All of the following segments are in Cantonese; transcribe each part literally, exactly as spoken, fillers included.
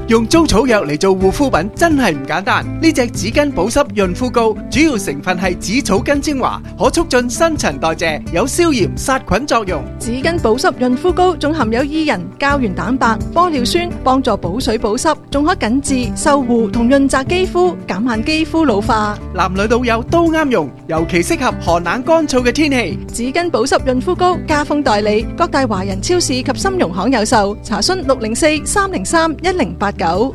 用租草藥嚟做護膚品真係唔簡單。呢隻紙巾保濕潤膚膏主要成分係紫草根精華，可促進新陳代謝，有消炎殺菌作用。 紙巾保濕潤膚膏仲含有伊人、膠原蛋白、玻尿酸，幫助補水補濕，仲可緊致、修護同潤澤肌膚，減慢肌膚老化。 男女老幼都啱用，尤其適合寒冷乾燥嘅天氣。 紙巾保濕潤膚膏加豐代理，各大華人超市及金融行有售。查詢六零四三零三一零八九。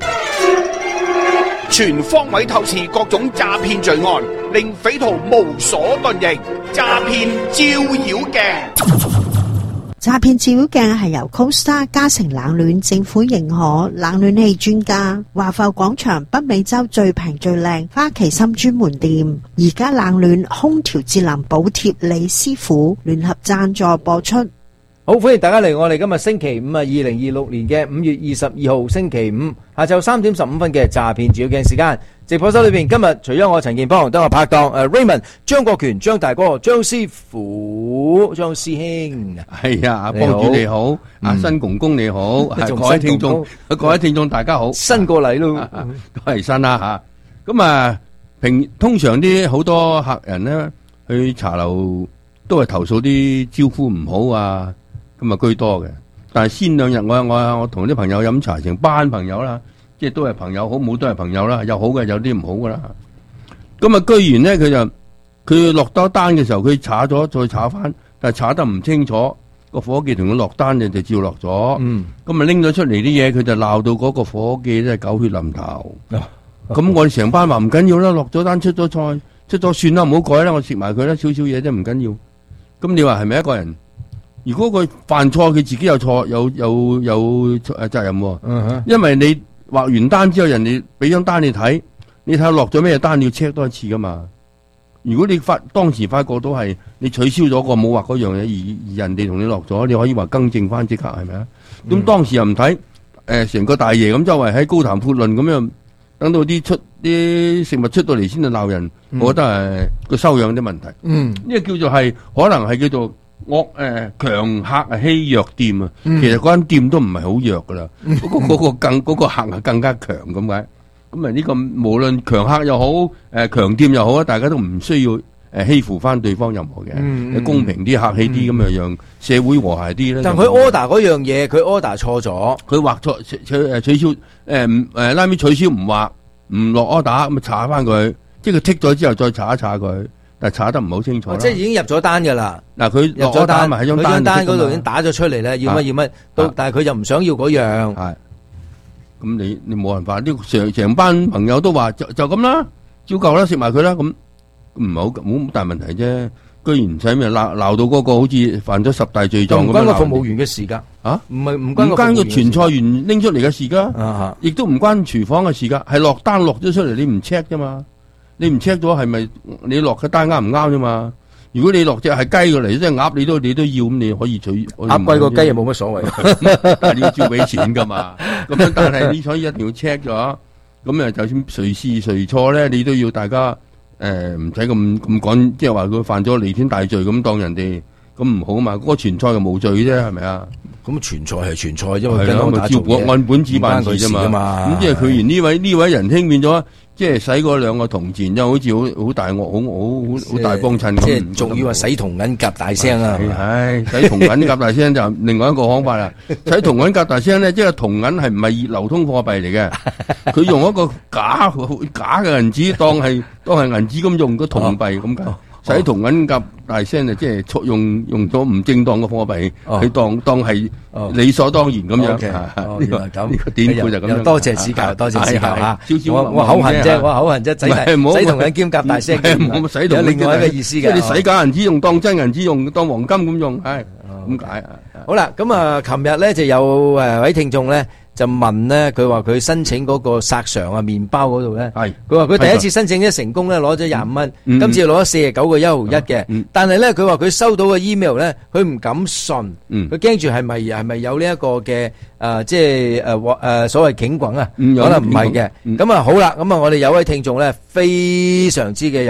全方位透視各種詐騙罪案，令匪徒無所遁形。詐騙照妖鏡。 詐騙照妖鏡係由 Costa 嘉誠冷暖政府認可冷暖氣專家華埠廣場北美洲最平最靚花旗參專門店，而家冷暖空調節能補貼李師傅聯合贊助播出。 好，歡迎大家嚟我哋今日星期五啊，二零二六年嘅五月二十二號星期五下晝三點十五分嘅詐騙照妖鏡時間。直播室裏邊今日除咗我陳健邦，都有拍檔誒 Raymond、張國權、張大哥、張師傅、張師兄。 係啊，阿幫主你好，阿新公公你好，各位聽眾，各位聽眾大家好， 新過嚟咯， 都係新啦吓。咁啊，平通常啲好多客人咧去茶樓都係投訴啲招呼唔好啊，咁啊居多嘅。但係先兩日我我我同啲朋友飲茶，成班朋友啦。即係都係朋友，好唔好都係朋友啦，有好嘅有啲唔好噶啦。咁啊，居然咧佢就佢落多單嘅時候，佢查咗再查翻，但係查得唔清楚，個伙計同佢落單嘅就照落咗。嗯，咁啊拎咗出嚟啲嘢，佢就鬧到嗰個伙計咧狗血淋頭。咁、啊、我哋成班話唔緊要啦，落咗單出咗菜出咗算啦，唔好改啦，我食埋佢啦，少少嘢啫唔緊要。咁你話係咪一個人？如果佢犯錯，佢自己有錯有有有誒責任喎。嗯哼，因為你。畫完單之後，人哋俾張單你睇，你睇下落咗咩單，你要 check 多一次噶嘛。如果你發當時發覺到係你取消咗個冇畫嗰樣嘢，而而人哋同你落咗，你可以話更正翻即刻係咪啊？咁、嗯、當時又唔睇，誒、呃、成個大爺咁周圍喺高談闊論咁樣，等到啲出啲食物出到嚟先至鬧人，嗯、我覺得係個修養啲問題。嗯，呢個叫做係可能係叫做。惡誒強客啊欺弱店啊，嗯、其實嗰間店都唔係好弱噶啦，嗰、嗯嗰個、嗰個更嗰、嗰個客係更加強咁解。咁啊呢個無論強客又好，誒強店又好啊，大家都唔需要誒欺負翻對方任何嘅，嗯、公平啲客氣啲咁啊，讓社會和諧啲咧。 但佢 order 嗰樣嘢，佢 order 錯咗， 佢畫錯取誒取消誒誒拉尾取消唔畫唔落 order 咁啊查翻佢，即係佢剔咗之後再查一查佢。但係查得唔好清楚、哦， 即係已經入咗單㗎啦。嗱，佢入咗單咪喺張單嗰度已經打咗出嚟咧，要乜要乜，到但係佢就唔想要嗰樣。係， 咁你你冇辦法，啲成成班朋友都話就就咁啦，照舊啦，食埋佢啦，咁唔係好冇大問題啫。居然唔使咩鬧鬧到嗰個好似犯咗十大罪狀咁樣。唔關個服務員嘅事㗎，啊，唔係唔關個傳菜員拎出嚟嘅事㗎，亦都唔關廚房嘅事㗎，係落單落咗出嚟，你唔 check 啫嘛。你唔 check 咗係咪你落嘅單啱唔啱啫嘛？如果你落隻係雞過嚟，即係鴨，你都你都要咁，你可以取鴨貴個雞又冇乜所謂， 但係你要照俾錢噶嘛。咁樣但係你所以一定要 check 咗，咁啊就算誰是誰錯咧，你都要大家誒唔使咁咁講，即係話佢犯咗彌天大罪咁當人哋咁唔好啊嘛。嗰、那個傳菜就無罪啫，係咪啊？ 咁傳菜係傳菜，因為跟我打做嘢，按本子辦事啫嘛。咁即係佢而呢位呢位仁兄變咗。即係使嗰兩個銅錢，就好似好好大惡，好好好大幫襯咁。 即係仲要話使銅銀夾大聲啊！ 唉，使銅銀夾大聲就另外一個講法啦。使銅銀夾大聲咧，即係銅銀係唔係流通貨幣嚟嘅？佢用一個假假嘅銀紙當係當係銀紙咁用個銅幣咁解。使銅銀夾大聲就即係用用咗唔正當嘅貨幣，佢當當係理所當然咁樣。 呢個咁呢個典故就咁樣。 多謝指教，多謝指教吓。我我口痕啫，我口痕啫，使使銅銀兼夾大聲，有另外一個意思嘅。 即係你使假銀紙用當真銀紙用，當黃金咁用，係咁解。 好啦，咁啊，琴日咧就有誒位聽眾咧。就問咧，佢話佢申請嗰個索償啊麵包嗰度咧，係佢話佢第一次申請咧成功咧攞咗廿五蚊，今次攞咗四十九個一毫一嘅，嗯、但係咧佢話佢收到嘅 email 咧，佢唔敢信，佢驚住係咪係咪有呢一個嘅誒、呃、即係誒誒所謂警棍啊，嗯、可能唔係嘅，咁啊、嗯、好啦，咁啊我哋有位聽眾咧非常之嘅有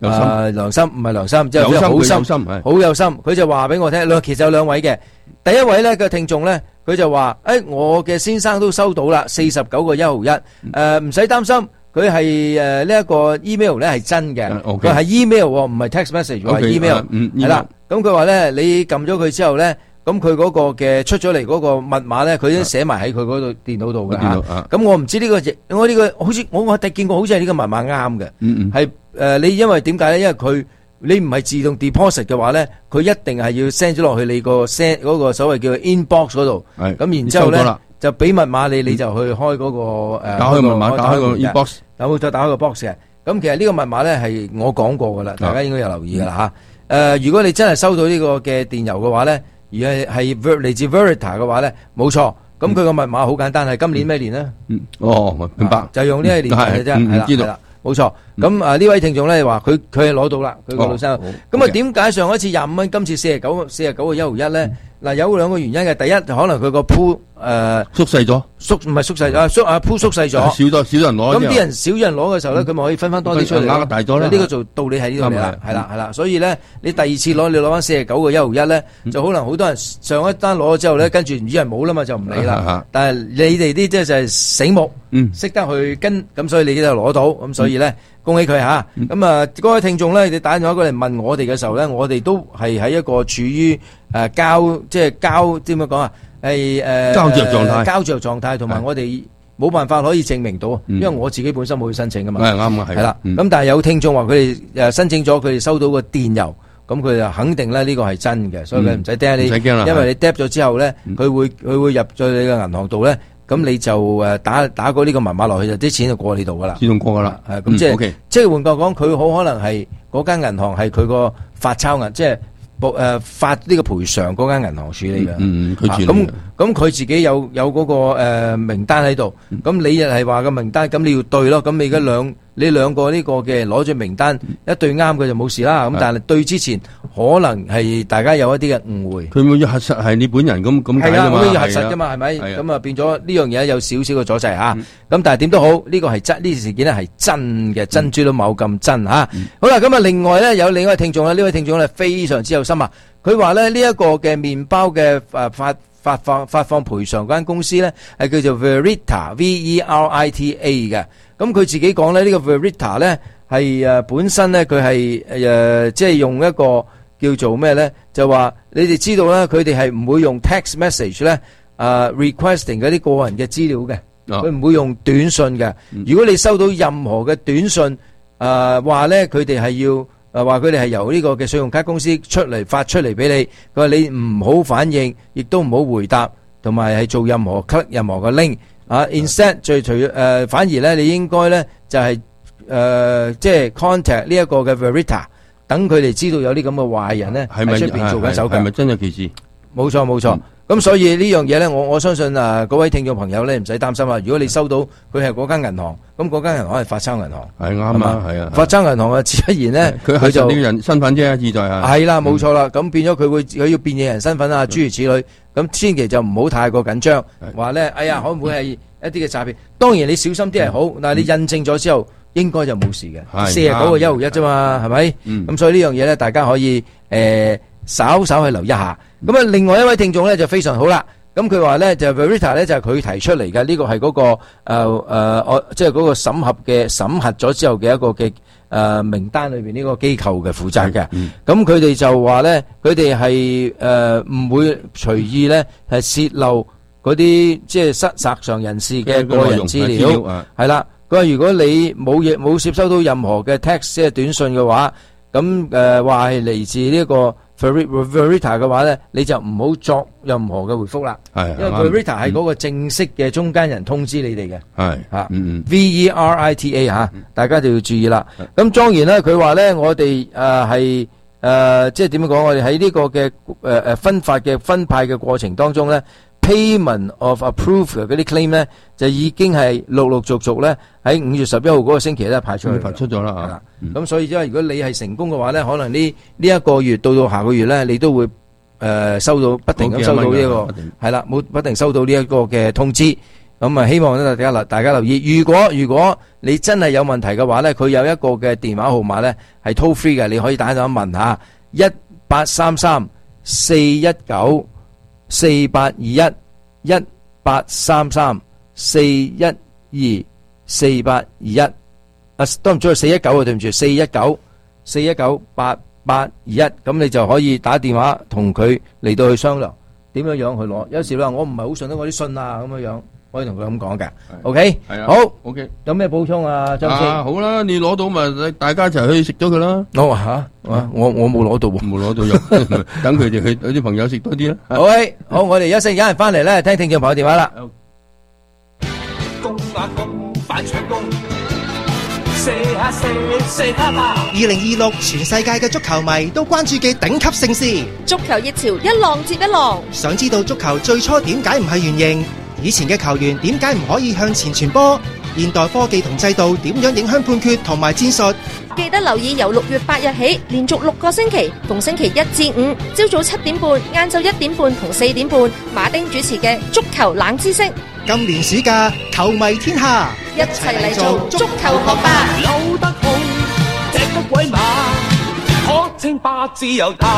有心誒良心，唔係良心，即係有心好心， 佢有心係好有心。佢就話俾我聽，兩其實有兩位嘅，第一位咧個聽眾咧，佢就話：誒我嘅先生都收到啦，四十九個一毫一，誒唔使擔心。佢係誒呢一個 email 咧係真嘅，佢係 email 喎，唔係 text message，係 email，係啦。咁佢話咧，你撳咗佢之後咧，咁佢嗰個嘅出咗嚟嗰個密碼咧，佢已經寫埋喺佢嗰度電腦度嘅嚇。咁我唔知呢個，我呢個好似我我見過，好似係呢個密碼啱嘅，係誒你因為點解咧？因為佢你唔係自動 deposit 嘅話咧，佢一定係要 send 咗落去你個 send 嗰個所謂叫 inbox 嗰度。咁然之後咧。就俾密碼你，你就去開嗰個誒， 打開密碼，打開個 inbox， 然後再打開個 box 嘅。咁其實呢個密碼咧係我講過噶啦，大家應該有留意噶啦嚇。誒，如果你真係收到呢個嘅電郵嘅話咧，而係係嚟自 Verita 嘅話咧，冇錯。咁佢個密碼好簡單，係今年咩年咧？ 嗯，哦，明白。 就用呢個年嘅啫，係啦，係啦，冇錯。咁啊呢位聽眾咧話佢佢係攞到啦，佢個老生。咁啊點解上一次廿五蚊，今次四十九四十九個一毫一咧？嗱，有兩個原因嘅，第一可能佢個鋪誒縮細咗， 縮唔係縮細啊縮啊鋪縮細咗， 少咗少人攞。 咁啲人少人攞嘅時候咧，佢咪可以分翻多啲出嚟， 額大咗啦。 呢個做道理係呢度嚟啦，係啦係啦。所以咧，你第二次攞你攞翻四十九個一毫一咧，就可能好多人上一單攞咗之後咧，跟住唔知人冇啦嘛，就唔理啦。但係你哋啲即係就係醒目，識得去跟，咁所以你呢度攞到，咁所以咧。恭喜佢嚇！咁啊，各位聽眾咧，你打電話過嚟問我哋嘅時候咧，我哋都係喺一個處於誒交，即係交點樣講啊？係誒膠着狀態， 膠着狀態，同埋我哋冇辦法可以證明到，因為我自己本身冇去申請噶嘛。 係啱啊，係啦。咁但係有聽眾話佢哋誒申請咗，佢哋收到個電郵，咁佢就肯定咧呢個係真嘅，所以佢唔使驚你， 唔使驚啦， 因為你 drop 咗之後咧，佢會佢會入咗你嘅銀行度咧。咁你就誒打打過呢個密碼落去，就啲錢就過你度噶啦， 自動過噶啦。 係咁即係即係換句講，佢好可能係嗰間銀行係佢個發鈔銀，即係誒發呢個賠償嗰間銀行處理嘅。 嗯，佢處理。 咁咁佢自己有有嗰個誒名單喺度，咁你又係話個名單，咁你要對咯。咁你而家兩你兩個呢個嘅攞住名單一對啱嘅就冇事啦。咁但係對之前可能係大家有一啲嘅誤會。 佢冇要核實係你本人咁咁解㗎嘛？係啊， 要核實㗎嘛，係咪？咁啊變咗呢樣嘢有少少嘅阻滯嚇。咁但係點都好，呢個係真，呢件事件咧係真嘅，珍珠都冇咁真嚇。好啦，咁啊另外咧有另一位聽眾咧，呢位聽眾咧非常之有心啊。佢話咧呢一個嘅麵包嘅誒發發放發放賠償嗰間公司咧係叫做 Verita V E R I T A 嘅。咁佢自己講咧呢個 Verita 咧係誒本身咧佢係誒即係用一個叫做咩咧，就話你哋知道咧佢哋係唔會用 text message 咧誒 requesting 嗰啲個人嘅資料嘅，佢唔會用短信嘅。如果你收到任何嘅短信誒話咧佢哋係要誒話佢哋係由呢個嘅信用卡公司出嚟發出嚟俾你，佢話你唔好反應，亦都唔好回答，同埋係做任何 click 任何嘅 link 啊。Instead 最除誒反而咧，你應該咧就係誒即係 contact 呢一個嘅 Verita， 等佢哋知道有啲咁嘅壞人咧喺出邊做緊手腳， 係咪真有其事？ 冇錯冇錯。咁所以呢樣嘢咧，我我相信啊，各位聽眾朋友咧唔使擔心啦。如果你收到佢係嗰間銀行，咁嗰間銀行係發鈔銀行， 係啱啊，係啊。 發鈔銀行啊，自然咧佢就呢個人身份啫，意在係。 係啦，冇錯啦。咁變咗佢會佢要變嘢人身份啊，諸如此類。咁千祈就唔好太過緊張，話咧，哎呀，可唔會係一啲嘅詐騙？當然你小心啲係好，但係你印證咗之後，應該就冇事嘅。四十九個一毫一啫嘛，係咪？咁所以呢樣嘢咧，大家可以誒稍稍去留意一下。咁啊，另外一位聽眾咧就非常好啦。咁佢話咧就 Verita 咧就係佢提出嚟嘅，呢個係嗰個誒誒我即係嗰個審核嘅審核咗之後嘅一個嘅誒名單裏邊呢個機構嘅負責嘅。咁佢哋就話咧，佢哋係誒唔會隨意咧係泄露嗰啲即係失責上人士嘅個人資料。係啦，佢話如果你冇嘢冇接收到任何嘅 text 即係短信嘅話，咁誒話係嚟自呢個Verita 嘅話咧，你就唔好作任何嘅回覆啦。係，因為 Verita 係嗰個正式嘅中間人通知你哋嘅。係嚇，嗯嗯 ，V E R I T A 嚇，大家就要注意啦。咁當然咧，佢話咧，我哋誒係誒即係點樣講？我哋喺呢個嘅誒誒分發嘅分派嘅過程當中咧。Payment of approved 嘅嗰啲 claim 咧，就已經係陸陸續續咧喺五月十一號嗰個星期咧派出去， 派出咗啦嚇。 咁所以因為如果你係成功嘅話咧，可能呢呢一個月到到下個月咧，你都會誒收到不停咁收到呢一個係啦，冇不停收到呢一個嘅通知。咁咁啊，希望咧大家留大家留意。如果如果你真係有問題嘅話咧，佢有一個嘅電話號碼咧係 toll free 嘅，你可以打電話問下一八三三四一九四八二一一八三三四一二四八二一啊，都唔錯，四一九啊，對唔住，四一九四一九八八二一，咁你就可以打電話同佢嚟到去商量點樣樣去攞。有時你話我唔係好信得我啲信啊，咁樣樣可以同佢咁講嘅。OK， 係啊， 好 OK， 有咩補充啊？張先啊，好啦，你攞到咪大家一齊去食咗佢啦。 我話吓，我我冇攞到喎， 冇攞到肉，等佢哋去有啲朋友食多啲啦。 OK，好，我哋休息，有人翻嚟咧，聽聽眾朋友電話啦。 公啊公，快搶攻！射下射，射下吧！ 二零二六全世界嘅足球迷都關注嘅頂級盛事， 足球熱潮一浪接一浪。 想知道足球最初點解唔係圓形？以前嘅球員點解唔可以向前傳波？現代科技同制度點樣影響判決同埋戰術？ 記得留意由六月八日起，連續六個星期，逢星期一至五，朝早七點半、晏晝一點半同四點半，馬丁主持嘅足球冷知識。 今年暑假，球迷天下， 一齊嚟做足球學霸。 扭得好，踢得鬼馬，可稱霸自由他。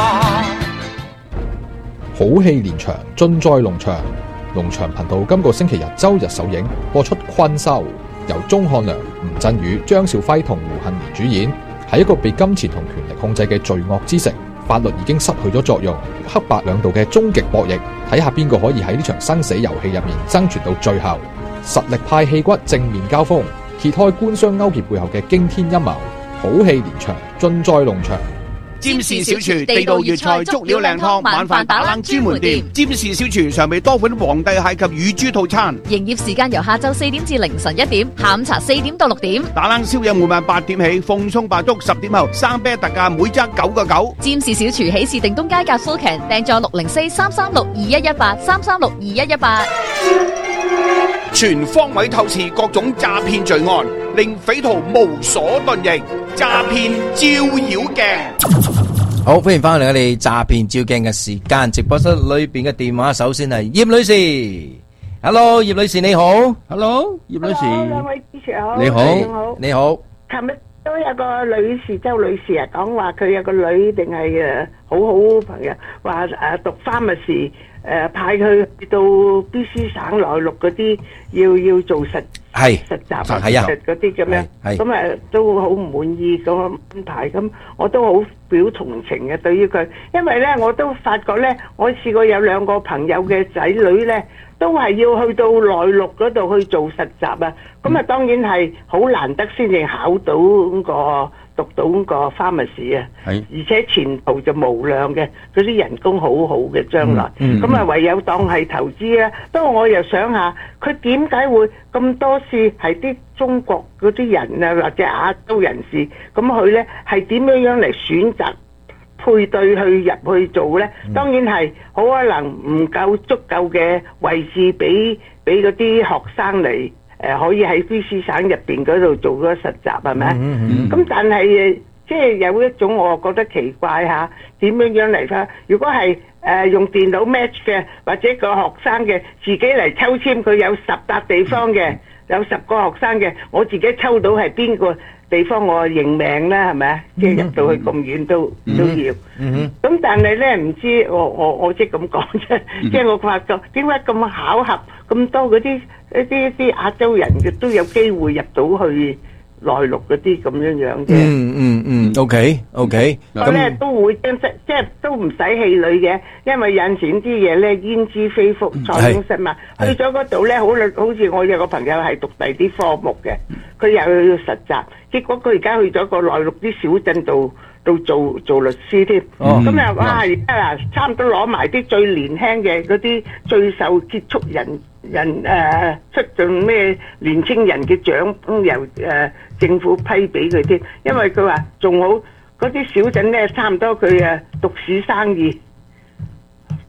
好戲連場，盡在農場。農場頻道今個星期日周日首映播出《困獸》，由鐘漢良、吳鎮宇、張兆輝同胡杏兒主演。喺一個被金錢同權力控制嘅罪惡之城，法律已經失去咗作用，黑白兩道嘅終極博弈，睇下邊個可以喺呢場生死遊戲入面爭存到最後。實力派戲骨正面交鋒，揭開官商勾結背後嘅驚天陰謀。好戲連場，盡在農場。 占士小廚地道粵菜足料靚湯晚飯打冷專門店，占士小廚常備多款皇帝蟹及乳豬套餐， 營業時間由下晝四點至凌晨一點，下午茶四點到六點。 打冷宵夜每晚八點起，鳳葱白粥十點後，生啤特價每則九個九。 占士小廚喜事定東街夾 Fullcan 訂座六零四三三六二一一八三三六二一一八。 全方位透視各種詐騙罪案，令匪徒無所遁形。詐騙照妖鏡。 好，歡迎翻嚟我哋詐騙照鏡嘅時間，直播室裏邊嘅電話首先係葉女士。Hello， 葉女士你好。 Hello， 葉女士。 兩位主持好。 你好。 你好。 你好。 琴日都有個女士，周女士啊，講話佢有個女定係誒好好朋友，話誒讀 pharmacy。誒派佢去到 B C 省內陸嗰啲，要要做實係實習啊， 係啊嗰啲咁樣，咁誒都好唔滿意咁樣安排，咁我都好表同情嘅對於佢，因為咧我都發覺咧，我試過有兩個朋友嘅仔女咧，都係要去到內陸嗰度去做實習啊，咁啊當然係好難得先至考到嗰個。讀到個 pharmacy 啊，而且前途就無量嘅，嗰啲人工好好嘅將來，咁啊、嗯嗯、唯有當係投資啊。不過我又想下，佢點解會咁多次係啲中國嗰啲人啊，或者亞洲人士，咁佢咧係點樣樣嚟選擇配對去入去做咧？嗯、當然係好可能唔夠足夠嘅位置俾俾嗰啲學生嚟。誒可以喺 B C 省入邊嗰度做嗰個實習係咪？咁、嗯嗯、但係誒，即係有一種我覺得奇怪嚇，點樣樣嚟法？如果係誒、呃、用電腦 match 嘅，或者個學生嘅自己嚟抽籤，佢有十笪地方嘅，嗯、有十個學生嘅，我自己抽到係邊個地方，我認命啦，係咪啊？即係入到去咁遠都、嗯、都要。咁、嗯嗯、但係咧，唔知我我我即係咁講啫，即係、嗯、我發覺點解咁巧合咁多嗰啲？一啲啲亞洲人嘅都有機會入到去內陸嗰啲咁樣樣嘅。 嗯嗯嗯 ，OK OK。 我咧都會將即即係都唔使氣餒嘅，因為有陣時啲嘢咧焉知非福，塞翁失馬。去咗嗰度咧，好好似我有個朋友係讀第啲科目嘅，佢又去實習，結果佢而家去咗個內陸啲小鎮度度做做律師添。咁啊哇！而家啊，差唔多攞埋啲最年輕嘅嗰啲最受接觸人。人誒、呃、出盡咩年青人嘅獎，由誒、呃、政府批俾佢添，因為佢話仲好嗰啲小鎮咧，差唔多佢誒讀市生意，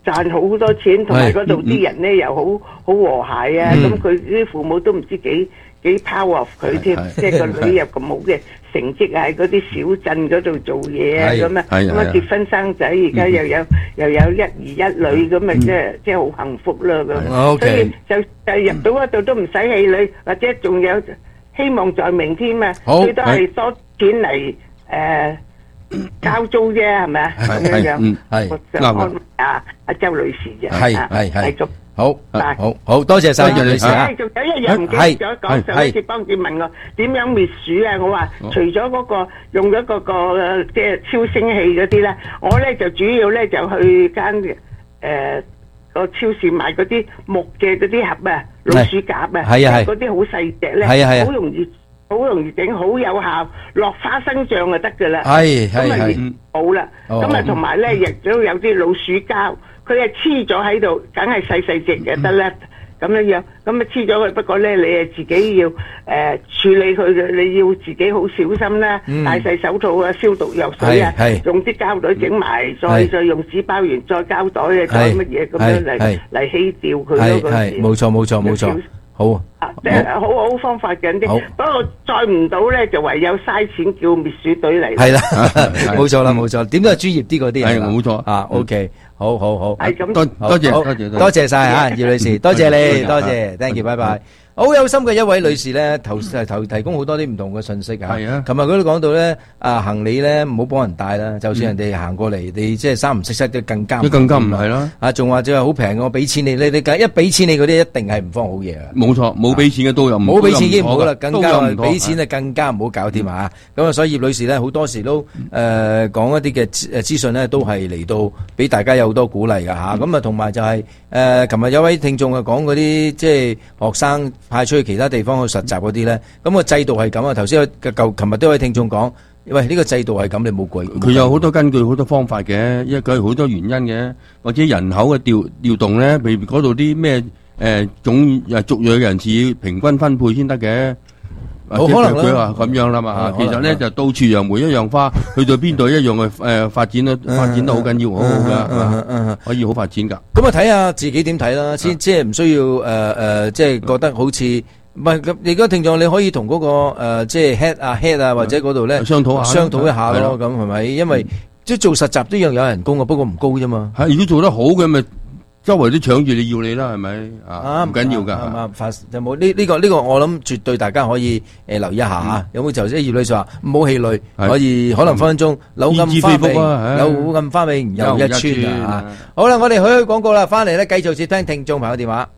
賺好多錢，同埋嗰度啲人咧又好好和諧啊！咁佢啲父母都唔知幾幾 power 佢添，即係個女有咁好嘅成績喺嗰啲小鎮嗰度做嘢啊咁啊，咁啊結婚生仔，而家又有又有一兒一女咁啊，即係即係好幸福啦咁。所以就就入到嗰度都唔使氣餒，或者仲有希望在明天啊，最多係多錢嚟誒。交租啫，係咪啊？咁樣樣，係啱啊！阿周女士啫， 係係係咁好，好好多謝晒楊女士啊！ 仲有一樣唔記得咗講，上一次幫住問我點樣滅鼠啊？我話除咗嗰個用咗嗰個即係超聲器嗰啲咧，我咧就主要咧就去間誒個超市買嗰啲木嘅嗰啲盒啊，老鼠夾啊， 係啊係， 嗰啲好細隻咧， 係啊係啊， 好容易。好容易整，好有效，落花生醬就得噶啦。 係係係， 好啦。咁啊，同埋咧，亦都有啲老鼠膠，佢係黐咗喺度，梗係細細隻嘅得啦。咁樣樣，咁啊黐咗佢。不過咧，你啊自己要誒處理佢嘅，你要自己好小心啦，戴細手套啊，消毒藥水啊，用啲膠袋整埋，再再用紙包完，再膠袋啊，再乜嘢咁樣嚟嚟稀掉佢嗰個。 係係，冇錯冇錯冇錯。好啊，即係好好方法緊啲，不過再唔到咧，就唯有嘥錢叫滅鼠隊嚟。 係啦，冇錯啦，冇錯，點都係專業啲嗰啲係冇錯啊。OK，好好好， 係咁， 多多謝多謝多謝晒啊，葉女士，多謝你，多謝 ，thank you，拜拜。好有心嘅一位女士咧，投投提供好多啲唔同嘅信息啊。係啊，琴日佢都講到咧，啊行李咧唔好幫人帶啦，就算人哋行過嚟，你即係三唔識七都更加。 都更加唔係啦。 啊，仲話即係好平，我俾錢你，你你一俾錢你嗰啲一定係唔放好嘢啊。 冇錯，冇俾錢嘅都有唔冇俾錢已經唔好啦，更加俾錢就更加唔好搞掂啊。咁啊，所以葉女士咧好多時都誒講一啲嘅誒資訊咧，都係嚟到俾大家有好多鼓勵㗎嚇。咁啊，同埋就係誒，琴日有位聽眾啊講嗰啲即係學生派出去其他地方去實習嗰啲咧，咁個制度係咁啊。頭先個舊琴日都有位聽眾講，喂，呢個制度係咁，你冇鬼。 佢有好多根據，好多方法嘅，因為佢好多原因嘅，或者人口嘅調調動咧，譬如嗰度啲咩誒種誒族裔嘅人士平均分配先得嘅。 好可能佢話咁樣啦嘛，其實咧就到處楊梅一樣花，去到邊度一樣嘅誒發展咧，發展得好緊要，好好噶，可以好發展噶。 咁啊睇下自己點睇啦，先即係唔需要誒誒，即係覺得好似。唔係咁，你而家聽眾你可以同嗰個誒即係 head 啊 head 啊或者嗰度咧商討下， 商討一下咯，咁係咪？因為即係做實習都一樣有人工嘅，不過唔高啫嘛。 係，如果做得好嘅咪周圍都搶住你要你啦，係咪啊？唔緊要㗎。 啱啱發有冇呢呢個呢個？我諗絕對大家可以誒留意一下嚇。有冇就即係葉女士話唔好氣餒，可以可能分分鐘柳暗花明，柳暗花明又一村啊！好啦，我哋去去廣告啦，翻嚟咧繼續接聽聽眾朋友電話。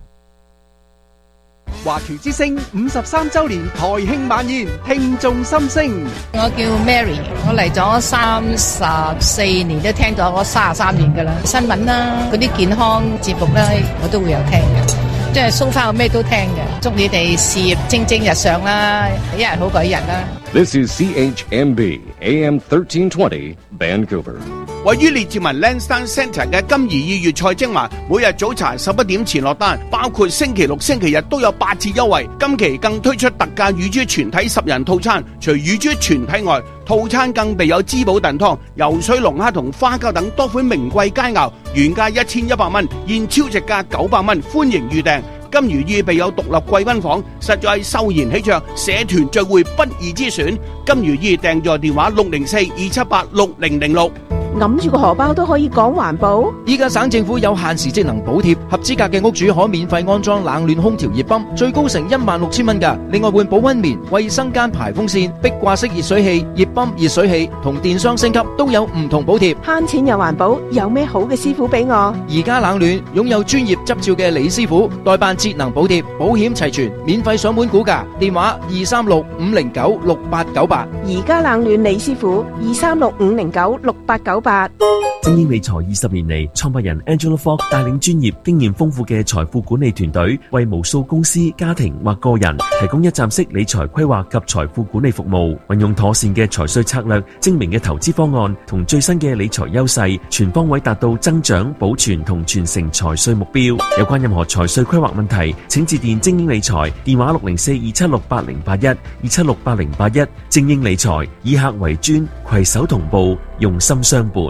華僑之聲五十三周年台慶晚宴，聽眾心聲。 我叫 Mary， 我嚟咗三十四年，都聽咗我三十三年噶啦。新聞啦，嗰啲健康節目啦，我都會有聽嘅。即係蘇花我咩都聽嘅。祝你哋事業蒸蒸日上啦，一日好過一日啦。 This is C H M B A M thirteen twenty Vancouver。 位於列治文 Lansdowne Centre 嘅金怡意粵菜精華，每日早茶十一點前落單，包括星期六、星期日都有八折優惠。今期更推出特價乳豬全體十人套餐，除乳豬全體外，套餐更備有滋補燉湯、游水龍蝦同花膠等多款名貴佳肴，原價一千一百蚊，現超值價九百蚊，歡迎預訂。金如意備有獨立貴賓房，實在秀賢喜鵲，社團聚會不二之選。金如意訂座電話六零四二七八六零零六。 揞住個荷包都可以講環保。 依家省政府有限時節能補貼，合資格嘅屋主可免費安裝冷暖空調熱泵，最高成一萬六千蚊㗎。另外換保溫棉、衛生間排風扇、壁掛式熱水器、熱泵、熱水器同電箱升級都有唔同補貼。 慳錢又環保，有咩好嘅師傅俾我？ 而家冷暖擁有專業執照嘅李師傅，代辦節能補貼，保險齊全，免費上門估價，電話二三六五零九六八九八。 而家冷暖李師傅二三六五零九六八九八。 精英理財二十年嚟，創辦人 Angela Fogg 帶領專業、經驗豐富嘅財富管理團隊，為無數公司、家庭或個人提供一站式理財規劃及財富管理服務。運用妥善嘅財稅策略、精明嘅投資方案同最新嘅理財優勢，全方位達到增長、保存同傳承財稅目標。有關任何財稅規劃問題，請致電精英理財，電話六零四二七六八零八一二七六八零八一。精英理財以客為尊，攜手同步，用心相伴。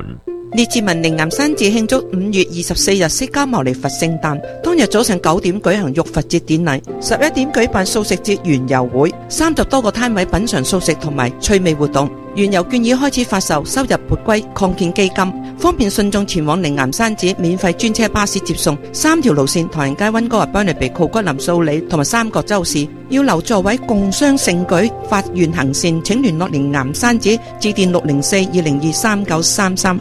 列治文寧岩山寺慶祝五月二十四日釋迦牟尼佛聖誕，當日早上九點舉行浴佛節典禮，十一點舉辦素食節園遊會，三十多個攤位品嘗素食同埋趣味活動。園遊券已開始發售，收入撥歸擴建基金，方便信眾前往靈岩山寺。免費專車巴士接送，三條路線：唐人街、溫哥華、邦尼比、酷骨林、素里同埋三角洲市。要留座位共襄盛舉，發願行善，請聯絡靈岩山寺，致電六零四二零二三九三三。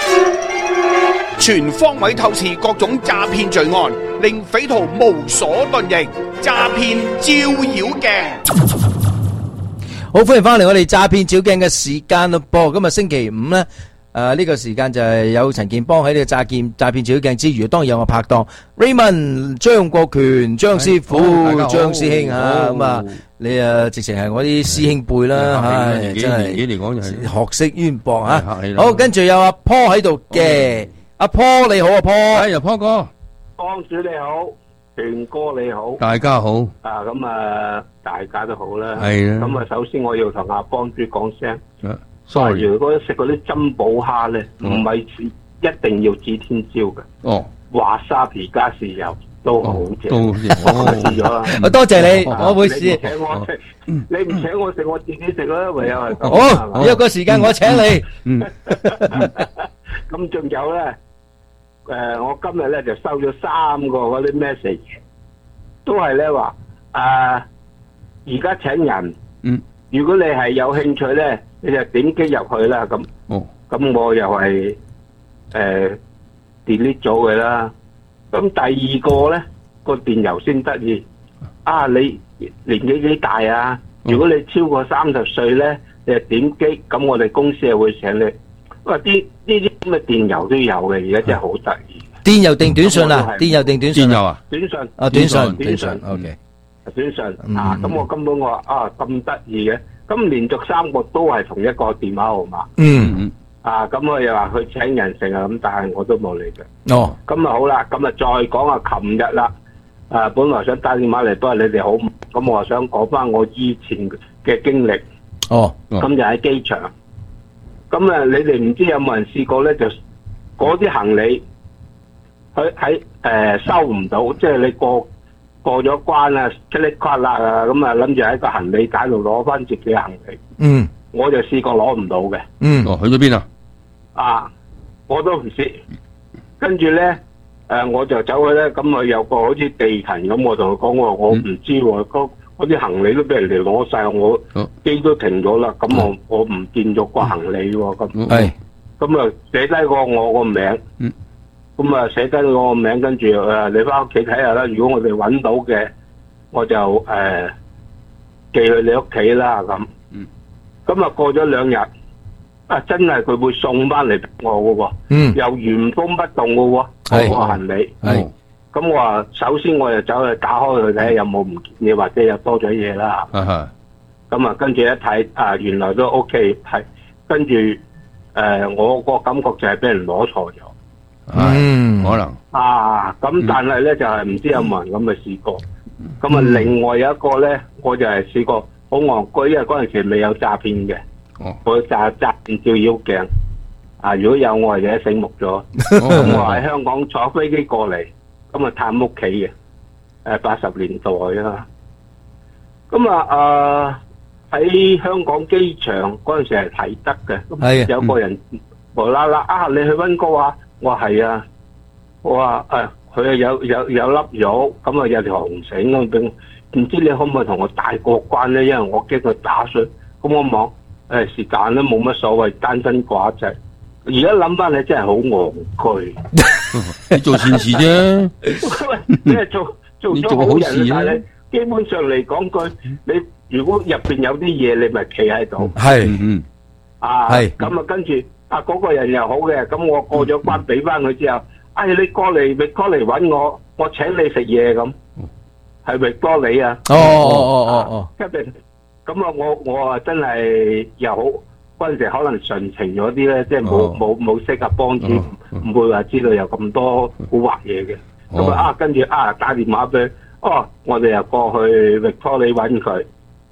全方位透視各種詐騙罪案，令匪徒無所遁形。詐騙照妖鏡。 好，歡迎翻嚟我哋詐騙照鏡嘅時間咯噃。今日星期五咧，誒呢個時間就係有陳健邦喺呢個詐騙詐騙照鏡之餘，當然有我拍檔 Raymond 張國權張師傅張師兄啊，咁啊你啊直情係我啲師兄輩啦，唉真係年紀嚟講就係學識淵博吓。好，跟住有阿 Paul 喺度嘅，阿 Paul 你好，阿 Paul， 哎呀 Paul 哥， 幫主你好。權哥你好， 大家好啊！咁啊，大家都好啦。 係啦。 咁啊，首先我要同阿幫主講聲 ，sorry。 如果食嗰啲珍寶蝦咧，唔係一定要指天椒嘅。 哦。 華沙皮加豉油都好正。 都試咗啦。 我多謝你，我會試。 你唔請我食，你唔請我食，我自己食啦，唯有係咁。 好，有個時間我請你。 嗯。 咁仲有咧？誒、呃，我今日咧就收咗三個嗰啲 message， 都係咧話誒，而家請人， 嗯， 如果你係有興趣咧，你就點擊入去啦，咁， 哦， 咁我又係誒 delete 咗佢啦。咁第二個咧個電郵先得意，啊，你年紀幾大啊？如果你超過三十歲咧，你就點擊，咁我哋公司係會請你。哇！啲呢啲咁嘅電郵都有嘅，而家真係好得意。 電郵定短信啊？電郵定短信啊？ 短信啊，短信， 短信 ，OK。 短信啊，咁我根本我話啊咁得意嘅，咁連續三個都係同一個電話號碼。 嗯嗯。 啊，咁我又話佢請人成啊，咁但係我都冇理嘅。 哦。 咁啊好啦，咁啊再講下琴日啦。啊，本來想打電話嚟，不過你哋好，咁我想講翻我以前嘅經歷。 哦。 咁就喺機場。咁啊，你哋唔知有冇人試過咧？就嗰啲行李，佢喺誒收唔到，即係你過過咗關啊，噼里啪啦啊，咁啊諗住喺個行李架度攞翻自己行李。 嗯。 我就試過攞唔到嘅。 嗯。 哦，去咗邊啊？ 啊，我都唔知。跟住咧，誒，我就走去咧，咁啊有個好似地勤咁，我同佢講我我唔知喎，嗰嗰啲行李都俾人哋攞晒，我機都停咗啦，咁我我唔見咗個行李喎，咁係， 咁啊寫低個我個名，咁啊寫低我個名，跟住誒你翻屋企睇下啦，如果我哋揾到嘅，我就誒寄去你屋企啦，咁，咁啊過咗兩日，啊真係佢會送翻嚟俾我噶喎，又原封不動噶喎，個行李。咁我話首先我就走去打開佢睇下有冇唔見嘢，或者有多咗嘢啦。咁啊跟住一睇啊原來都 OK 係，跟住誒我個感覺就係俾人攞錯咗。 嗯，可能啊咁但係咧就係唔知有冇人咁嘅試過。咁啊另外有一個咧，我就係試過好戇居，因為嗰陣時未有詐騙嘅。我詐詐騙照妖鏡啊！如果有我係而家醒目咗。咁我喺香港坐飛機過嚟。咁啊探屋企嘅，誒八十年代啦。咁啊誒喺香港機場嗰陣時係睇得嘅，咁有個人無啦啦啊，你去溫哥華？我話係啊，我話誒佢啊有有有粒肉，咁啊有條紅繩咁俾我，唔知你可唔可以同我帶過關咧？因為我驚佢打碎。咁我望誒時間都冇乜所謂，單身寡仔。而家諗翻你真係好戇居， 你做善事啫， 你係做做咗好人啊！但係基本上嚟講句，你如果入邊有啲嘢，你咪企喺度。 係， 嗯， 啊，係咁啊，跟住啊嗰個人又好嘅，咁我過咗關俾翻佢之後，哎，你過嚟，咪過嚟搵我，我請你食嘢咁，係咪多你啊？ 哦哦哦哦哦， 咁啊，我我啊真係又好。嗰陣時可能純情咗啲咧，即係冇冇冇識啊幫主，唔會話知道有咁多蠱惑嘢嘅。咁啊啊，跟住啊打電話俾佢，哦，我哋又過去域多利揾佢，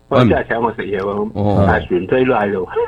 我真係請我食嘢喎，但係船飛都喺度。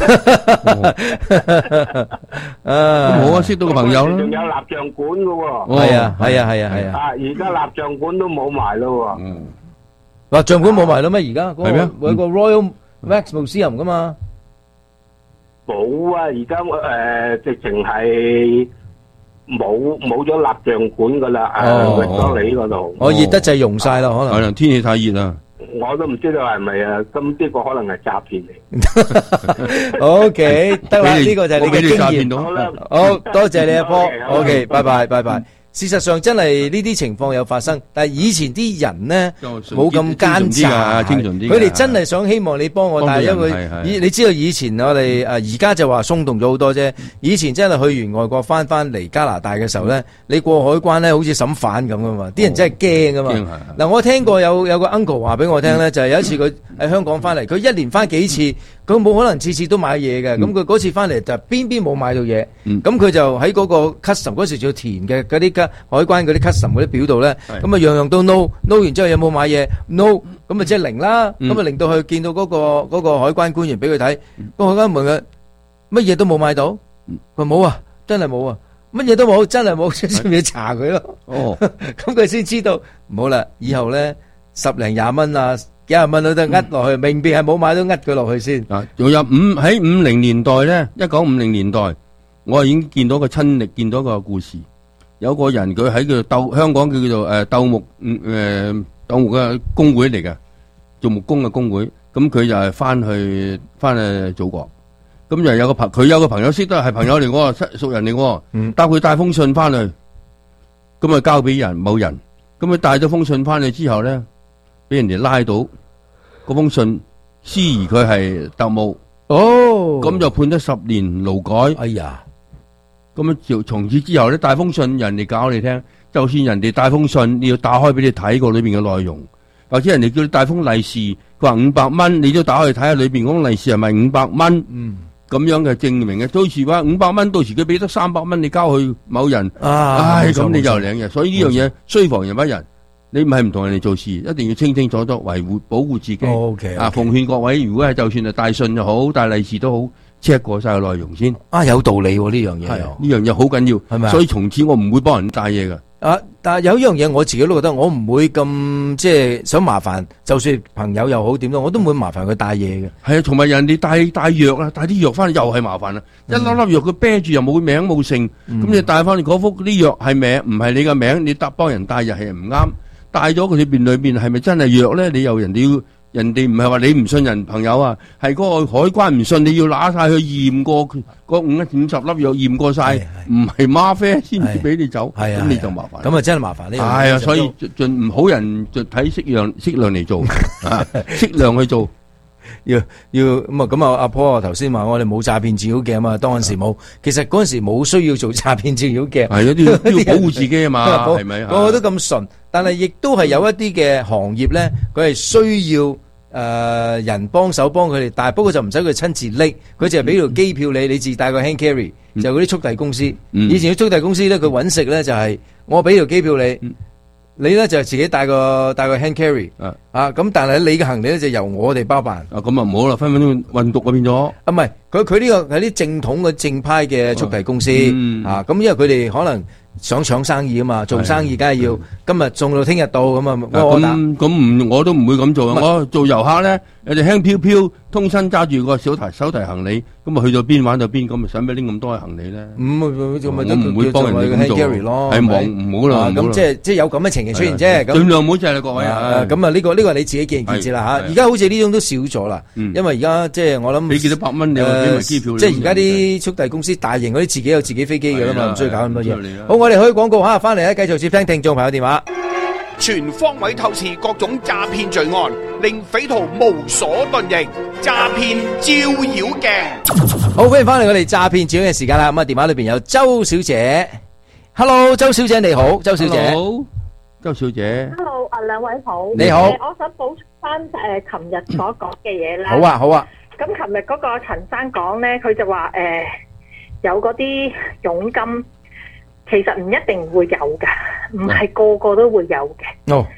啊，好啊，識到個朋友啦。 仲有蠟像館嘅喎。 係啊，係啊，係啊，係啊。 啊，而家蠟像館都冇埋咯喎。 嗯。 蠟像館冇埋啦咩？而家係咩？ 有個 Royal Wax Museum 噶嘛？ 冇啊！而家誒直情係冇冇咗蠟像館噶啦，誒域多利嗰度。 我熱得滯溶晒啦，可能。 可能天氣太熱啦。 我都唔知道係咪啊，咁呢個可能係詐騙嚟。 O K， 得啦，呢個就係你嘅經驗。 好啦， 好多謝你阿波。O K， 拜拜，拜拜。事實上真係呢啲情況有發生，但係以前啲人呢冇咁奸詐，佢哋真係想希望你幫我，但係因為以你知道以前我哋誒而家就話鬆動咗好多啫，以前真係去完外國翻翻嚟加拿大嘅時候呢，你過海關呢好似審犯咁噶嘛，啲人真係驚噶嘛。嗱，我聽過有有個 uncle 話俾我聽呢，就係有一次佢喺香港翻嚟，佢一年翻幾次，佢冇可能次次都買嘢嘅，咁佢嗰次翻嚟就邊邊冇買到嘢，咁佢就喺嗰個 custom 嗰時就要填嘅嗰啲海關嗰啲 custom 嗰啲表度咧，咁啊樣樣都 no，no 完之後有冇買嘢 no，咁啊即係零啦，咁啊令到佢見到嗰個嗰個海關官員俾佢睇，個海關問佢乜嘢都冇買到，佢冇啊，真係冇啊，乜嘢都冇，真係冇，先要查佢咯。哦，咁佢先知道唔好啦，以後咧十零廿蚊啊，幾廿蚊都得呃落去，明明係冇買都呃佢落去先。 啊，仲有五喺五零年代咧，一九五零年代，我已經見到個親歷，見到個故事。有個人佢喺叫鬥香港叫叫做誒鬥木誒鬥木嘅工會嚟嘅，做木工嘅工會。咁佢就係翻去翻去祖國。咁就有個朋佢有個朋友識得係朋友嚟喎，熟人嚟喎，帶佢帶封信翻去，咁啊交俾人某人。咁佢帶咗封信翻去之後咧，俾人哋拉到嗰封信，思疑佢係特務。 哦， 咁就判咗十年勞改。 哎呀！ 咁樣就從此之後咧，帶封信人哋教你聽，就算人哋帶封信，你要打開俾你睇過裏邊嘅內容，或者人哋叫你帶封利是，佢話五百蚊，你都打開睇下裏邊嗰封利是係咪五百蚊？嗯，咁樣嘅證明嘅，到時話五百蚊，到時佢俾得三百蚊，你交去某人， 啊， 唉，咁你就領嘅。所以呢樣嘢須防人不仁，你唔係唔同人哋做事，一定要清清楚楚維護保護自己。 O K， 啊，奉勸各位，如果係就算係帶信又好，帶利是都好。check 過晒個內容先啊，有道理喎呢樣嘢， 呢樣嘢好緊要，係咪？所以從此我唔會幫人帶嘢噶。 啊，但係有一樣嘢我自己都覺得，我唔會咁即係想麻煩，就算朋友又好點都，我都唔會麻煩佢帶嘢嘅。 係啊，同埋人哋帶帶藥啊，帶啲藥翻嚟又係麻煩啦。一粒粒藥佢啤住又冇名冇姓，咁你帶翻嚟嗰幅啲藥係名唔係你嘅名，你搭幫人帶又係唔啱。帶咗佢裏邊裏邊係咪真係藥咧？你又人哋要。人哋唔係話你唔信人朋友啊，係嗰個海關唔信，你要拿晒去驗過嗰五五十粒藥驗過晒，唔係嗎啡先至俾你走，咁你就麻煩。 咁啊真係麻煩呢樣嘢。 係啊，所以盡唔好人就睇適量適量嚟做，適量去做。 要要咁啊咁啊！阿婆頭先話我哋冇詐騙照妖鏡啊嘛，當陣時冇，其實嗰陣時冇需要做詐騙照妖鏡， 係一啲要保護自己啊嘛，係咪？ 個個都咁純，但係亦都係有一啲嘅行業咧，佢係需要。誒、呃、人幫手幫佢哋，但係不過就唔使佢親自拎，佢就係俾條機票你，你自己帶個 hand carry，嗯、就嗰啲速遞公司。嗯、以前啲速遞公司咧，佢揾食咧就係、是、我俾條機票你，嗯、你咧就自己帶個帶個 hand carry。啊，咁但係你嘅行李咧就由我哋包辦。 啊，咁啊唔好啦，分分鐘運毒嗰變咗。 啊，唔係，佢佢呢個係啲正統嘅正派嘅速遞公司。嗯、啊，咁因為佢哋可能。想搶生意啊嘛，做生意梗係要今日送到聽日到咁啊！ 咁咁唔我都唔會咁做啊！我做遊客咧，有隻輕飄飄，通身揸住個小提手提行李，咁啊去到邊玩到邊，咁咪使咩拎咁多行李咧？ 咁我唔會幫人哋咁做，係忙唔好啦。 咁即係即係有咁嘅情形出現啫。 盡量唔好就係各位啊！ 咁啊呢個呢個你自己見仁見智啦嚇。而家好似呢種都少咗啦，因為而家即係我諗俾幾多百蚊你俾埋機票。 即係而家啲速遞公司大型嗰啲自己有自己飛機㗎啦嘛，唔需要搞咁多嘢。好，我哋去廣告嚇，翻嚟咧繼續接聽聽眾朋友電話。 全方位透視各種詐騙罪案，令匪徒無所遁形。詐騙照妖鏡， 好，歡迎翻嚟我哋詐騙照妖嘅時間啦。咁啊，電話裏邊有周小姐。Hello， 周小姐你好，周小姐。 Hello， 周小姐。 Hello， 啊兩位好。 你好。 我想補充翻誒琴日所講嘅嘢啦。 好啊，好啊。 咁琴日嗰個陳生講咧，佢就話誒有嗰啲佣金。其實唔一定會有噶，唔係個個都會有嘅。 哦哦。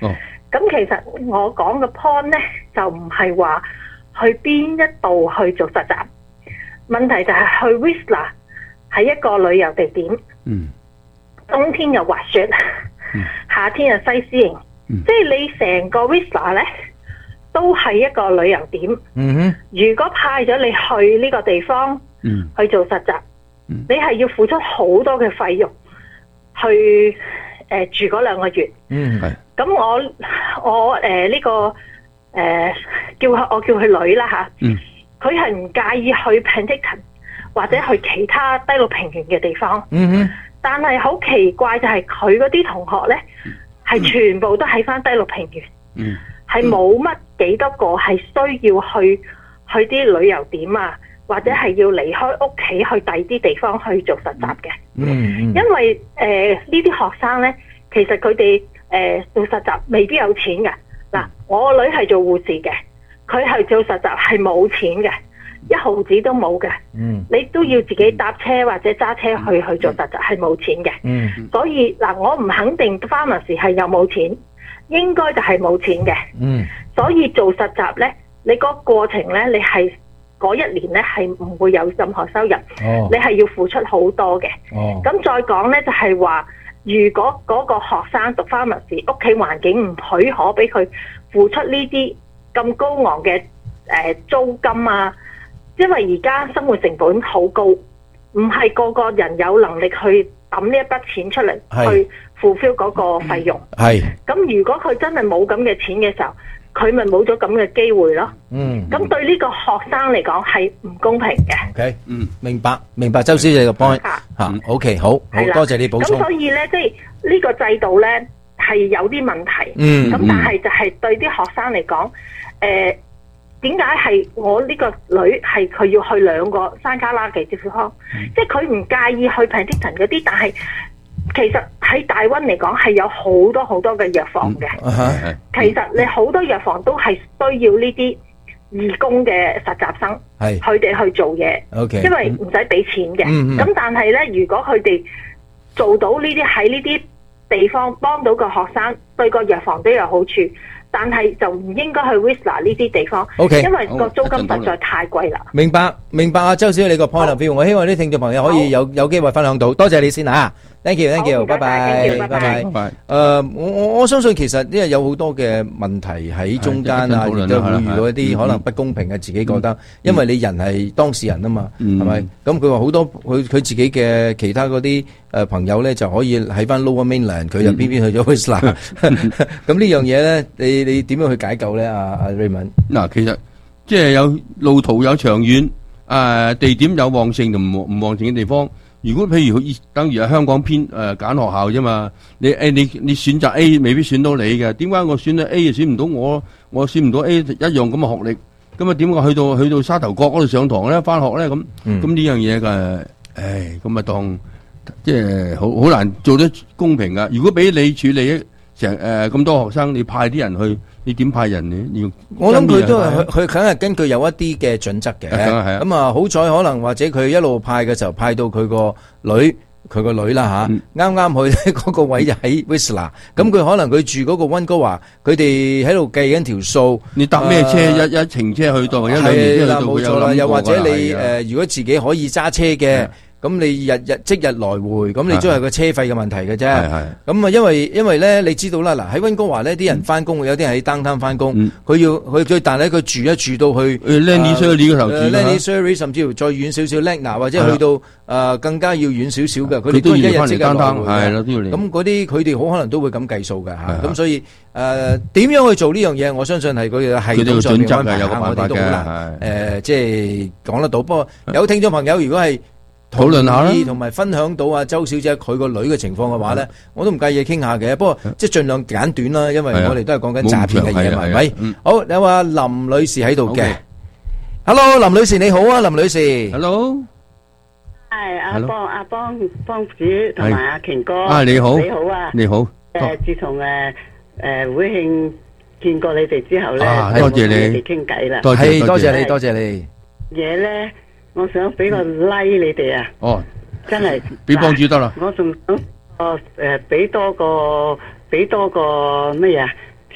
咁其實我講嘅 point 咧，就唔係話去邊一度去做實習，問題就係去 Whistler 係一個旅遊地點， 嗯， 冬天有滑雪， 嗯、 夏天有西施營， 嗯、 即係你成個 Whistler 咧都係一個旅遊點。 嗯哼， 如果派咗你去呢個地方， 嗯， 去做實習， 嗯、 你係要付出好多嘅費用去誒、呃、住嗰兩個月。 嗯，係。 咁我我誒呢、呃這個誒、呃、叫佢我叫佢女啦吓，佢係唔介意去 Penticton 或者去其他低陸平原嘅地方。 嗯哼， 但係好奇怪就係佢嗰啲同學咧，係、嗯、全部都喺翻低陸平原。 嗯， 係冇乜幾多個係需要去去啲旅遊點啊，或者係要離開屋企去第二啲地方去做實習嘅。 嗯， 因為誒呢啲學生咧，其實佢哋誒做實習未必有錢嘅。嗱，我個女係做護士嘅，佢係做實習係冇錢嘅，一毫子都冇嘅。 嗯， 你都要自己搭車或者揸車去去做實習係冇錢嘅。 嗯， 所以嗱，我唔肯定 pharmacy 係有冇錢。應該就係冇錢嘅， 嗯，所以做實習呢，你個過程呢，你係嗰一年呢係唔會有任何收入， 哦、 你係要付出好多嘅。 哦， 咁再講呢，就係、是、話，如果嗰個學生讀 pharmacy，屋企環境唔許可俾佢付出呢啲咁高昂嘅誒、呃、租金啊，因為而家生活成本好高，唔係個個人有能力去抌呢一筆錢出嚟去fulfill嗰個費用。 係。 咁如果佢真係冇咁嘅錢嘅時候，佢咪冇咗咁嘅機會咯。 嗯。 咁對呢個學生嚟講係唔公平嘅。 OK，嗯，明白，明白，周小姐嘅 point 嚇。OK，好，好多謝你補充。 咁所以咧，即係呢個制度咧係有啲問題。 嗯。 咁但係就係對啲學生嚟講，誒點解係我呢個女係佢要去兩個山卡拉嘅地方？即係佢唔介意去 Penticton 嗰啲，但係其實喺大溫嚟講係有好多好多嘅藥房嘅。 嗯、 其實你好多藥房都係需要呢啲義工嘅實習生， 係佢哋去做嘢。 Okay, 因為唔使俾錢嘅。咁、 嗯嗯、 但係咧，如果佢哋做到呢啲喺呢啲地方幫到個學生，對個藥房都有好處。但係就唔應該去 Whistler 呢啲地方。 Okay, 因為個租金實在太貴啦。 明白，明白啊，周小姐你個 point of view，我希望啲聽眾朋友可以有有機會分享到，多謝你先嚇。Thank you，Thank you，拜拜，拜拜，拜拜。誒，我我我相信其實因為有好多嘅問題喺中間啊，亦都會遇到一啲可能不公平嘅，自己覺得，因為你人係當事人啊嘛，係咪？咁佢話好多佢佢自己嘅其他嗰啲誒朋友咧，就可以喺翻 Lower Mainland，佢就偏偏去咗 Whistler。咁呢樣嘢咧，你你點樣去解救咧？阿阿 Raymond， 嗱，其實即係有路途有長遠，誒地點有旺盛同唔唔旺盛嘅地方。如果譬如等於喺香港偏誒揀學校啫嘛，你誒你你選擇 A 未必選到你嘅，點解我選咗 A 又選唔到我？我選唔到 A 一樣咁嘅學歷，咁啊點解去到去到沙頭角嗰度上堂咧、返學咧咁？咁呢、嗯、樣嘢嘅，唉，咁啊當即係好好難做得公平噶。如果俾你處理成誒咁多學生，你派啲人去。你點派人呢？要我諗佢都係佢佢梗係根據有一啲嘅準則嘅。咁啊，好彩可能或者佢一路派嘅時候派到佢個女，佢個女啦吓，啱啱去嗰個位就喺 Whistler。咁佢可能佢住嗰個溫哥華，佢哋喺度計緊條數。 你搭咩車？一一程車去到，一兩年車去到。 冇錯啦，又或者你誒，如果自己可以揸車嘅。咁你日日即日來回，咁你都係個車費嘅問題嘅啫。咁啊，因為因為咧，你知道啦，嗱喺溫哥華呢啲人翻工，有啲係喺 downtown 翻工，佢要佢最但係佢住一住到去 Lenny Surrey 嗰頭住 Lenny Surrey 甚至乎再遠少少 Lagna 或者去到誒更加要遠少少嘅，佢哋都一日即日來回嘅。咁嗰啲佢哋好可能都會咁計數嘅嚇。咁所以誒點樣去做呢樣嘢？我相信係佢哋嘅系統上面安排下，我哋都好難誒即係講得到。不過有聽眾朋友如果係討論下啦， 同埋分享到阿周小姐佢個女嘅情況嘅話咧，我都唔介意傾下嘅。不過即係盡量簡短啦，因為我哋都係講緊詐騙嘅嘢嘛，係咪？好，有阿林女士喺度嘅。Hello， 林女士你好啊，林女士。 Hello， 係阿邦阿邦邦主同埋阿權哥。 啊你好， 你好啊， 你好。 誒，自從誒誒會慶見過你哋之後咧， 多謝你哋傾偈啦。 係多謝你，多謝你。 嘢咧。我想俾個 like 你哋啊！ 哦， 真係俾幫主得啦。 我仲想誒誒俾多個俾多個乜嘢？即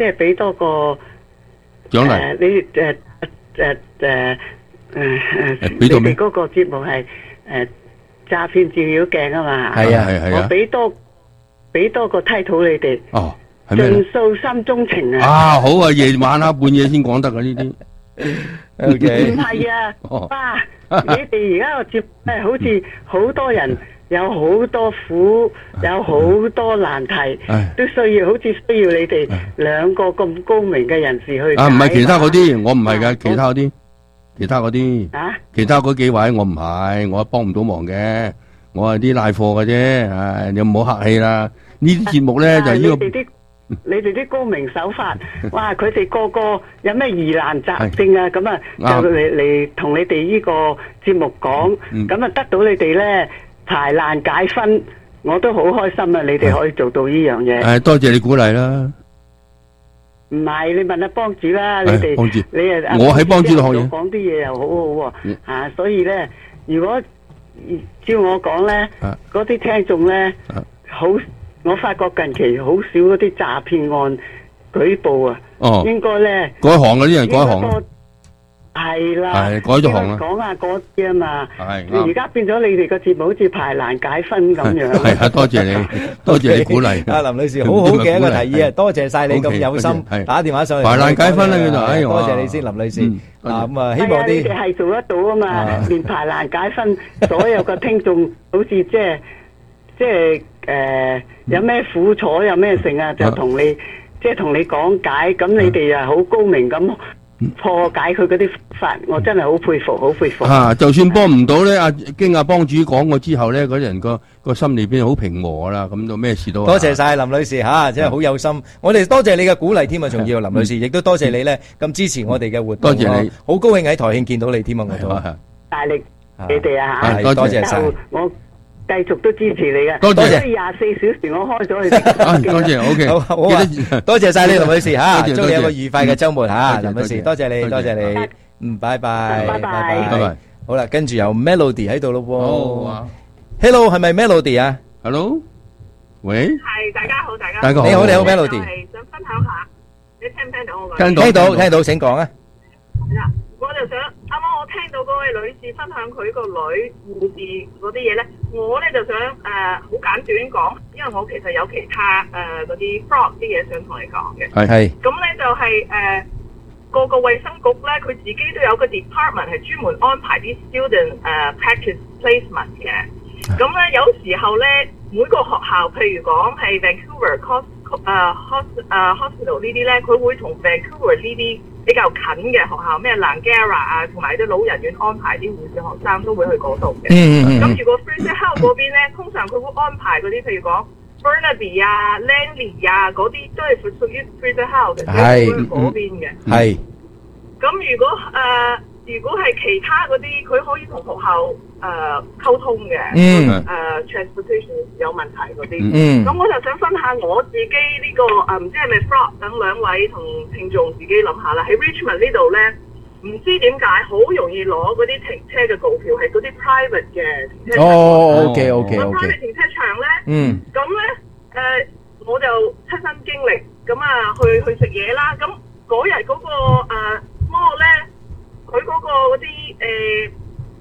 即係俾多個獎勵誒你誒誒誒誒誒， 俾到咩你哋嗰個節目係誒詐騙照妖鏡啊嘛。 係啊係係啊我俾多俾多個 title 你哋。 哦，係咩？ 盡訴心中情啊！ 啊，好啊，夜晚啊，半夜先講得啊呢啲。 唔係啊，哇！你哋而家個節目咧，好似好多人有好多苦，有好多難題，都需要好似需要你哋兩個咁高明嘅人士去解。 啊，唔係其他嗰啲，我唔係噶，其他嗰啲，其他嗰啲， 啊， 其他嗰幾位我唔係，我幫唔到忙嘅，我係啲賴貨嘅啫，唉，你唔好客氣啦。呢啲節目咧就呢個。 你哋啲高明手法，哇！佢哋個個有咩疑難雜症啊？咁啊，就嚟嚟同你哋呢個節目講，咁啊得到你哋咧排難解紛，我都好開心啊！你哋可以做到呢樣嘢。 誒，多謝你鼓勵啦。 唔係，你問下幫主啦，你哋你誒， 我喺幫主度學嘢， 講啲嘢又好好喎嚇，所以咧，如果照我講咧，嗰啲聽眾咧好。我發覺近期好少嗰啲詐騙案舉報啊， 哦、 應該咧改行嗰啲人改行， 係啦， 係改咗行啦， 講下嗰啲啊嘛， 係而家變咗你哋個節目好似排難解紛咁樣。 係啊，多謝你，多謝你鼓勵。 阿林女士，好好嘅一個提議啊，多謝晒你咁有心打電話上嚟。 排難解紛啦，佢就哎多謝你先，林女士。啊咁啊，希望啲你哋係做得到啊嘛，連排難解紛，所有個聽眾好似即係即係。誒、呃，有咩苦楚，有咩剩啊，就同你、啊、即係同你講解，咁你哋啊好高明咁破解佢嗰啲法，我真係好佩服，好佩服。 啊，就算幫唔到咧，阿經阿幫主講過之後咧，嗰人個個心裏邊好平和啦，咁就咩事都。 多謝晒林女士吓，真係好有心。我哋多謝你嘅鼓勵添啊，仲要林女士，亦都多謝你咧咁支持我哋嘅活動。 多謝你， 好高興喺台慶見到你添啊，我都大力你哋啊吓， 多謝晒。 我繼續都支持你嘅， 多謝。 所以廿四小時我開咗你哋。 多謝 ，OK， 好，好啊，多謝晒你林女士吓，祝你有個愉快嘅周末吓，林女士，多謝你，多謝你，嗯，拜拜， 拜拜， 拜拜。 好啦，跟住有 Melody 喺度咯喎。Hello，係咪 Melody 啊 ？Hello，喂。 係，大家好，大家。 大家好，你好，你好 Melody。 係想分享下，你聽唔聽到我講？ 聽到，聽到，聽到，請講啊。 我就想啱啱我聽到嗰位女士分享佢個女護士嗰啲嘢咧，我咧就想誒好、呃、簡短講，因為我其實有其他誒嗰啲 fraud 啲嘢想同你講嘅。 係係。咁咧就係、是、誒、呃、個個衛生局咧，佢自己都有個 department 係專門安排啲 student 誒、呃、practice placement 嘅。咁咧有時候咧每個學校，譬如講係 Vancouver Cos 誒 hos 誒 hospital 呢啲咧，佢會同 Vancouver 呢啲比較近嘅學校，咩 Langara 啊，同埋啲老人院安排啲護士學生都會去嗰度嘅。 嗯嗯咁如果 Fraser Health 嗰邊咧，通常佢會安排嗰啲，譬如講 Burnaby 啊、Langley 啊嗰啲，都係屬屬於 Fraser Health 嘅， 係嗰邊嘅。 係。 咁如果誒、呃，如果係其他嗰啲，佢可以同學校誒、呃、溝通嘅。 嗯。 誒、呃、transportation 有問題嗰啲。 嗯。 咁我就想分享我自己呢、這個誒，唔、呃、知係咪 fraud 等兩位同聽眾自己諗下啦。喺 Richmond 呢度咧，唔知點解好容易攞嗰啲停車嘅告票，係嗰啲 private 嘅停車場。 哦 ，OK OK OK。 private 停車場咧， 嗯。 咁咧誒，我就親身經歷，咁啊去去食嘢啦。咁嗰日嗰個誒 mall 咧，佢嗰個嗰啲誒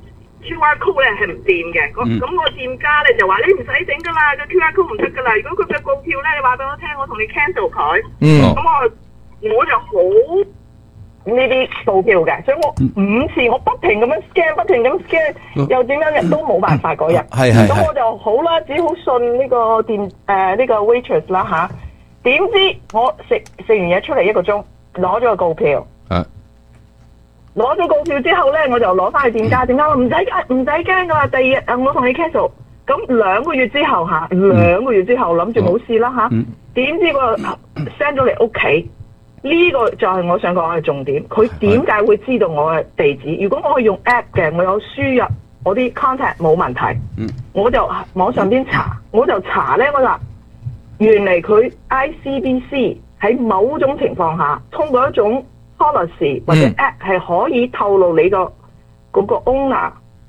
Q R code 咧係唔掂嘅。咁咁個店家咧就話你唔使整噶啦，個 Q R code 唔得噶啦。如果佢嘅告票咧，你話俾我聽，我同你 cancel 佢。 嗯。 咁我我就好呢啲告票嘅，所以我五次我不停咁樣 scan，不停咁 scan，又點樣日都冇辦法嗰日。 係係。 咁我就好啦，只好信呢個店誒呢、呃這個 waitress 啦吓。點知我食食完嘢出嚟一個鐘，攞咗個告票。 啊。 攞咗告票之後咧，我就攞翻去店家，店家話唔使唔使驚噶啦，第二日誒我同你 cancel。咁兩個月之後吓，兩個月之後諗住冇事啦吓，點、嗯、知個 send 咗嚟屋企，呢、這個就係我想講嘅重點。佢點解會知道我嘅地址？如果我係用 app 嘅，我有輸入我啲 contact 冇問題，嗯、我就網上邊查，我就查咧，我話原嚟佢 I C B C 喺某種情況下，通過一種 policy 或者 app 係可以透露你個嗰個 owner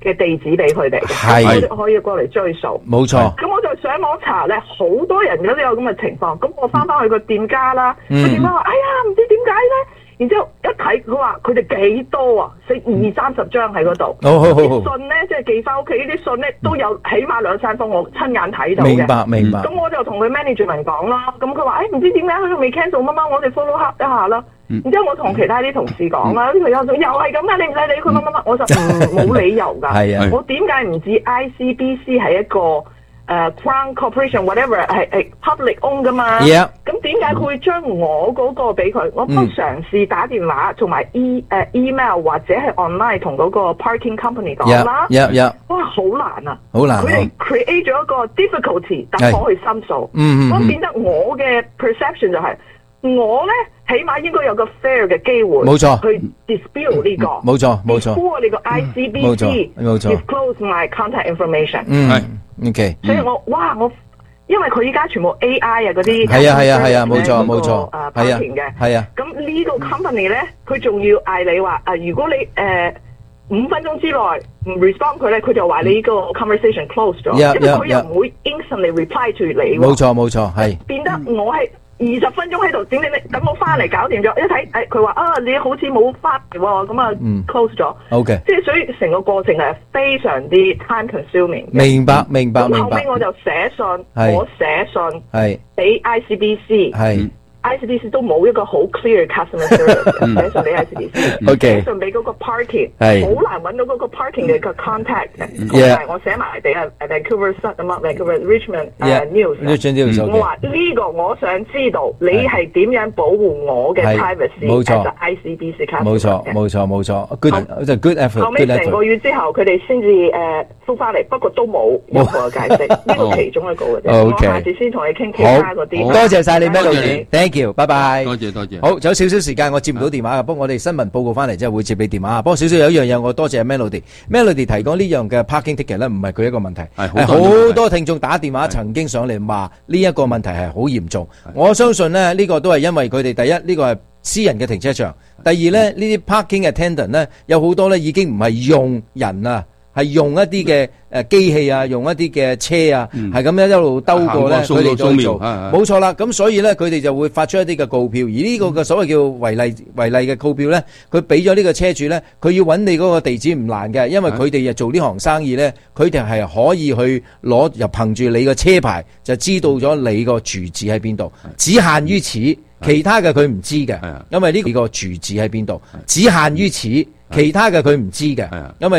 嘅地址俾佢哋， 係佢哋可以過嚟追溯。 冇錯。 咁我就上網查咧，好多人都有咁嘅情況。咁我翻翻去個店家啦，個、 嗯、 店家話：哎呀，唔知點解咧。然之後一睇，佢話佢哋幾多啊？四二三十張喺嗰度。 好好好。 啲信咧，即係寄翻屋企呢啲信咧，都有起碼兩三封，我親眼睇到嘅。 明白明白。 咁我就同佢 management 講啦。咁佢話：誒唔知點解佢未 cancel 乜乜，我哋 follow up 一下啦。然之後我同其他啲同事講啦，啲朋友就又係咁噶，你唔使理佢乜乜乜，我就唔冇理由㗎。 係啊。 我點解唔知 I C B C 係一個誒、uh, Crown Corporation whatever 係係 public own 㗎嘛？咁點解佢會將我嗰個俾佢？我不嘗試打電話同埋 e 誒 email 或者係 online 同嗰個 parking company 講啦。哇，好難啊！ 好難。 佢哋 create 咗一個 difficulty，等我去申訴。 嗯嗯。 咁變得我嘅 perception 就係、是。我咧，起碼應該有個 fair 嘅機會， 冇錯， 去 dispute 呢、這個， 冇錯冇錯。 before 你個 I C B C disclose my contact information， 嗯係 ，OK。 所以我哇我，因為佢依家全部 A I 啊嗰啲， 係啊係啊係啊，冇錯冇錯， 誒 parking 嘅， 係啊。 咁呢個 company 咧，佢仲要嗌你話，誒如果你誒五分鐘之內唔 respond 佢咧，佢就話你呢個 conversation close 咗，因為佢又唔會 instantly reply to 你。 冇錯冇錯，係。 變得我係。二十分鐘喺度整整你，等我翻嚟搞掂咗，一睇誒佢話啊你好似冇翻嚟喎，咁啊 close 咗。 OK， 即係所以成個過程係非常之 time consuming。 明白明白明白。 咁後尾我就寫信，我寫信係俾 I C B C。係。I C B C 都冇一個好 clear customer service， 寫信俾 I C B C， 寫信俾嗰個 parking， 好難揾到嗰個 parking 嘅個 contact 嘅，同埋我寫埋俾啊 Vancouver Sun 咁啊 Vancouver Richmond 誒 News， 我話呢個我想知道你係點樣保護我嘅 privacy， 冇錯 I C B C customer， 冇錯冇錯冇錯 ，good 就 good effort。 後尾成個月之後，佢哋先至誒復翻嚟，不過都冇任何嘅解釋，呢個其中一個嘅啫。我下次先同你傾其他嗰啲。 多謝晒你 Melody，thank you，拜拜。 多謝多謝。 好，仲有少少時間，我接唔到電話嘅，不過我哋新聞報告翻嚟之後會接你電話。不過少少有一樣嘢，我多謝 Melody。Melody 提供呢樣嘅 parking ticket 咧，唔係佢一個問題，係好多聽眾打電話曾經上嚟話呢一個問題係好嚴重。我相信咧呢個都係因為佢哋第一呢個係私人嘅停車場，第二咧呢啲 parking attendant 咧有好多咧已經唔係用人啊。係用一啲嘅誒機器啊，用一啲嘅車啊，係咁、嗯、樣一路兜過咧，佢哋再做，冇錯啦。咁所以咧，佢哋就會發出一啲嘅告票，而呢個嘅所謂叫違例違例嘅告票咧，佢俾咗呢個車主咧，佢要揾你嗰個地址唔難嘅，因為佢哋又做呢行生意咧，佢哋係可以去攞又憑住你個車牌就知道咗你個住址喺邊度，只限於此，其他嘅佢唔知嘅，因為呢個住址喺邊度，只限於此，其他嘅佢唔知嘅，因為。